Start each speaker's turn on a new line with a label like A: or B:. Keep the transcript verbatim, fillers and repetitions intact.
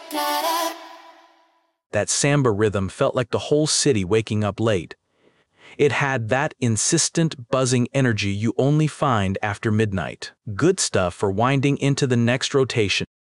A: That samba rhythm felt like the whole city waking up late. It had that insistent, buzzing energy you only find after midnight. Good stuff for winding into the next rotation.